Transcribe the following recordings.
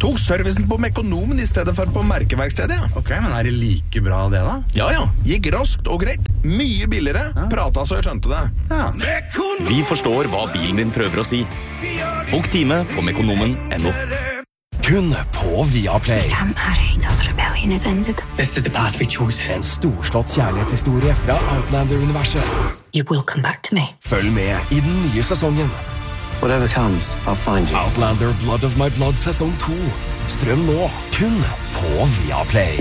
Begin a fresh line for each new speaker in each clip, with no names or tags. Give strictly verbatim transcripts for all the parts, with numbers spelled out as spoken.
Tok servicen på Mekonomen I stedet for på merkeverkstedet, ja.
Ok, men er det like bra det da?
Ja, ja. Gikk raskt og greit. Mye billigere. Ja. Prata så jeg skjønte det.
Ja.
Vi forstår hva bilen din prøver å si. Bok time på mekonomen punktum no.
Kun på Viaplay.
We can't marry until the rebellion is ended.
This is the path we choose.
En storslått kjærlighetshistorie fra Outlander-universet.
You will come back to me.
Følg med I den nye sesongen.
Whatever comes, I'll find you.
Outlander Blood of My Blood sesong to. Strøm nå, kun på Viaplay.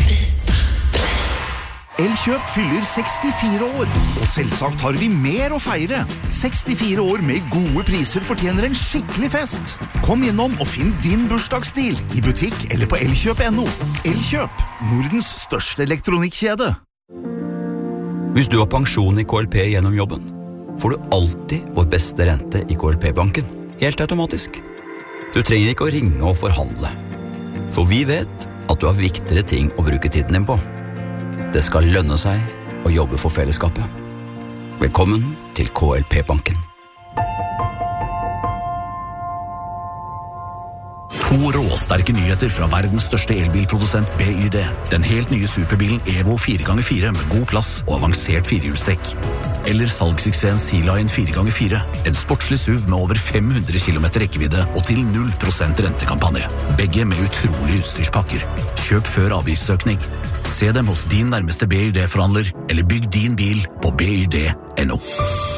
Elkjøp fyller sekstifire år, og selvsagt har vi mer å feire. sekstifire år med gode priser fortjener en skikkelig fest. Kom innom og finn din bursdagsstil I butikk eller på elkjøp punktum no. Elkjøp, Nordens største elektronikkjede.
Hvis du har pensjon I K L P gjennom jobben, får du alltid vår beste rente I K L P-banken, helt automatisk. Du trenger ikke å ringe og forhandle, for vi vet at du har viktigere ting å bruke tiden din på. Det skal lønne seg å jobbe for fellesskapet. Velkommen til K L P-banken.
To råsterke nyheter fra verdens største elbilprodusent B Y D. Den helt nye superbilen Evo fire ganger fire med god plass og avansert firehjulstrekk. Eller salgssuksessen Sea Lion fire ganger fire. En sportslig S U V med over fem hundre kilometer rekkevidde og til null prosent rentekampanje. Begge med utrolige utstyrspakker. Kjøp før avgiftsøkning. Se dem hos din nærmeste B Y D-forhandler eller bygg din bil på B Y D punktum no.